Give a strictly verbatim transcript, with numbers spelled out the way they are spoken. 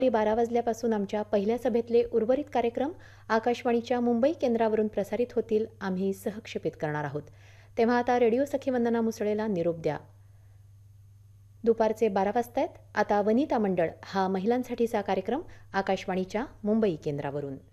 बारा वाजल्यापासून आमच्या पहिल्या सभेतले उर्वरित कार्यक्रम आकाशवाणीच्या मुंबई केंद्रावरून प्रसारित होतील. आम्ही सहक्षेपित करणार आहोत. तेव्हा आता रेडिओ सखी वंदना मुसळेला निरोप द्या. दुपारचे बारा वाजतायत. आता वनिता मंडळ हा महिलांसाठीचा कार्यक्रम आकाशवाणीच्या मुंबई केंद्रावरून.